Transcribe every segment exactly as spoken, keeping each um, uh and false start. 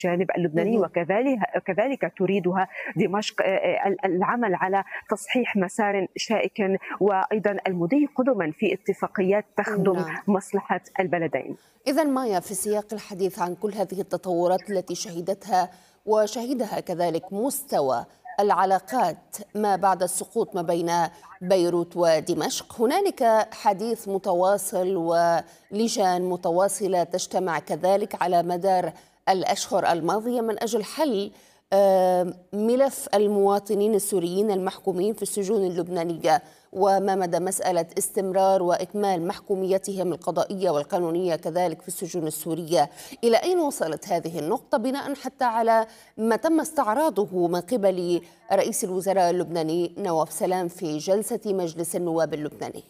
الجانب اللبناني، وكذلك كذلك تريدها دمشق العمل على تصحيح مسار شائك وأيضا المضي قدما في اتفاقيات تخدم نعم. مصلحة البلدين. إذا مايا، في سياق الحديث عن كل هذه التطورات التي شهدتها وشهدها كذلك مستوى العلاقات ما بعد السقوط ما بين بيروت ودمشق، هنالك حديث متواصل ولجان متواصلة تجتمع كذلك على مدار الأشهر الماضية من أجل حل ملف المواطنين السوريين المحكومين في السجون اللبنانية، وما مدى مسألة استمرار وإكمال محكوميتهم القضائية والقانونية كذلك في السجون السورية. إلى أين وصلت هذه النقطة بناء حتى على ما تم استعراضه من قبل رئيس الوزراء اللبناني نواف سلام في جلسة مجلس النواب اللبناني؟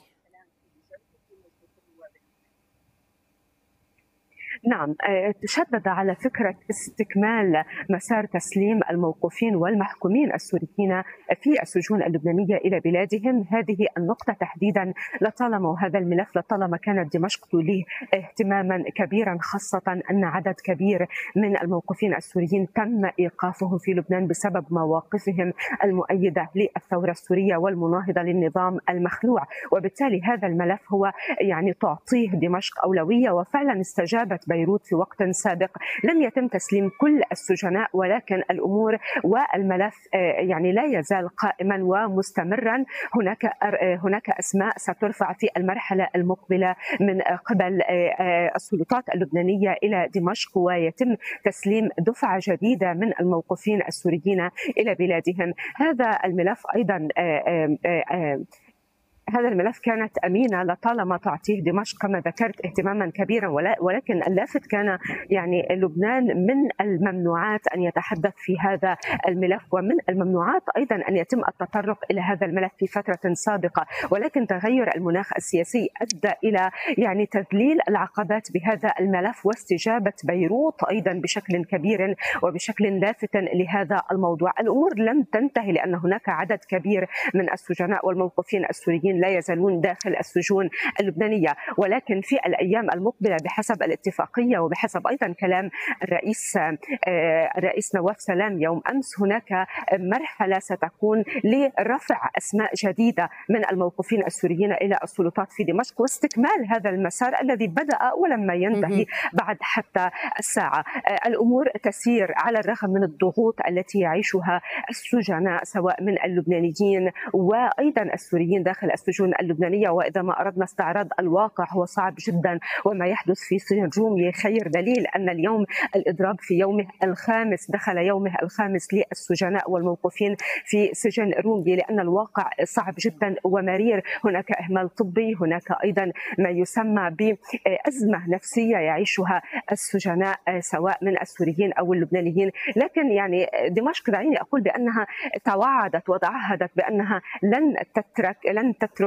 نعم، تشدد على فكرة استكمال مسار تسليم الموقوفين والمحكومين السوريين في السجون اللبنانية إلى بلادهم. هذه النقطة تحديدا لطالما وهذا الملف لطالما كانت دمشق توليه اهتماما كبيرا، خاصة أن عدد كبير من الموقوفين السوريين تم إيقافهم في لبنان بسبب مواقفهم المؤيدة للثورة السورية والمناهضة للنظام المخلوع، وبالتالي هذا الملف هو يعني تعطيه دمشق أولوية. وفعلا استجابت بيروت في وقت سابق، لم يتم تسليم كل السجناء، ولكن الأمور والملف يعني لا يزال قائما ومستمرا. هناك هناك أسماء سترفع في المرحلة المقبلة من قبل السلطات اللبنانية إلى دمشق، ويتم تسليم دفعة جديدة من الموقوفين السوريين إلى بلادهم. هذا الملف أيضا هذا الملف كانت أمينة لطالما تعطيه دمشق كما ذكرت اهتماما كبيرا، ولكن اللافت كان يعني لبنان من الممنوعات أن يتحدث في هذا الملف، ومن الممنوعات أيضا أن يتم التطرق إلى هذا الملف في فترة سابقة، ولكن تغير المناخ السياسي أدى إلى يعني تذليل العقبات بهذا الملف واستجابة بيروت أيضا بشكل كبير وبشكل لافت لهذا الموضوع. الأمور لم تنتهي لأن هناك عدد كبير من السجناء والموقوفين السوريين لا يزالون داخل السجون اللبنانية، ولكن في الأيام المقبلة بحسب الاتفاقية وبحسب أيضا كلام الرئيس الرئيس نواف سلام يوم أمس، هناك مرحلة ستكون لرفع أسماء جديدة من الموقوفين السوريين إلى السلطات في دمشق واستكمال هذا المسار الذي بدأ ولما ينتهي بعد حتى الساعة. الأمور تسير على الرغم من الضغوط التي يعيشها السجناء سواء من اللبنانيين وأيضا السوريين داخل السجون اللبنانية. وإذا ما أردنا استعراض الواقع هو صعب جدا، وما يحدث في سجن رومية خير دليل أن اليوم الإضراب في يومه الخامس، دخل يومه الخامس للسجناء والموقوفين في سجن رومية، لأن الواقع صعب جدا ومرير. هناك إهمال طبي، هناك أيضا ما يسمى بأزمة نفسية يعيشها السجناء سواء من السوريين أو اللبنانيين. لكن يعني دمشق دعيني أقول بأنها توعدت وتعهدت بأنها لن تترك لن تترك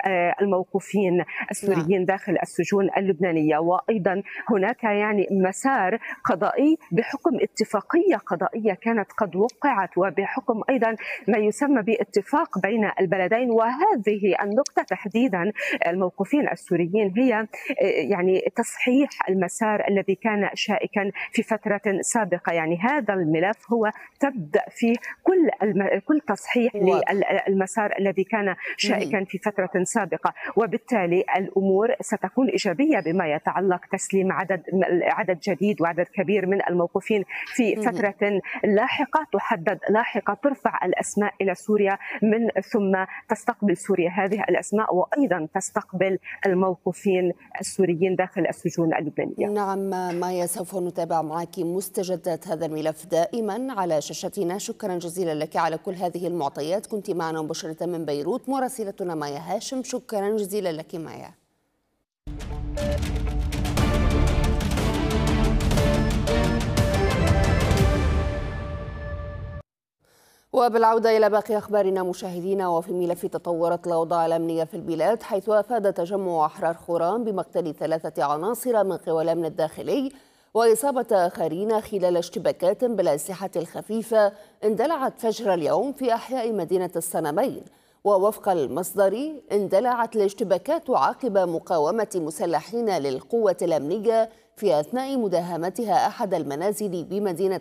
الموقوفين السوريين داخل السجون اللبنانية. وأيضا هناك يعني مسار قضائي بحكم اتفاقية قضائية كانت قد وقعت، وبحكم أيضا ما يسمى باتفاق بين البلدين. وهذه النقطة تحديدا الموقوفين السوريين هي يعني تصحيح المسار الذي كان شائكا في فترة سابقة. يعني هذا الملف هو تبدأ فيه كل الم... كل تصحيح للمسار الذي كان شائكا في فترة سابقة، وبالتالي الأمور ستكون إيجابية بما يتعلق تسليم عدد عدد جديد وعدد كبير من الموقوفين في فترة لاحقة تحدد لاحقة، ترفع الأسماء إلى سوريا من ثم تستقبل سوريا هذه الأسماء وأيضا تستقبل الموقوفين السوريين داخل السجون اللبنانية. نعم مايا، سوف نتابع معك مستجدات هذا الملف دائما على شاشتنا. شكرا جزيلا لك على كل هذه المعطيات، كنت معنا مباشرة من بيروت مراسلتنا مايا هاشم. شكرا جزيلا لك مايا. وبالعودة إلى باقي أخبارنا مشاهدينا، وفي ملف تطورت الأوضاع الأمنية في البلاد، حيث أفاد تجمع أحرار خوران بمقتل ثلاثة عناصر من قوى الأمن الداخلي وإصابة آخرين خلال اشتباكات بالأسلحة الخفيفة اندلعت فجر اليوم في أحياء مدينة الصنمين. ووفق المصدر اندلعت الاشتباكات عقب مقاومة مسلحين للقوة الأمنية في أثناء مداهمتها أحد المنازل بمدينة